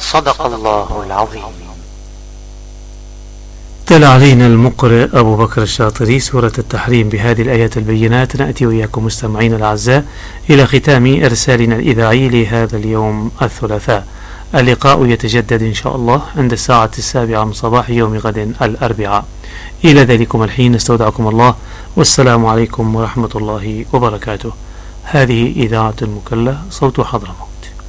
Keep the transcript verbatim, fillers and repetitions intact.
صدق الله العظيم. تلا علينا المقرئ أبو بكر الشاطري سورة التحريم بهذه الآيات البينات. نأتي وإياكم مستمعين الأعزاء إلى ختام إرسالنا الإذاعي لهذا اليوم الثلاثاء. اللقاء يتجدد إن شاء الله عند الساعة السابعة من صباح يوم غد الأربعاء. إلى ذلكم الحين نستودعكم الله، والسلام عليكم ورحمة الله وبركاته. هذه إذاعة المكلا، صوت حضرموت.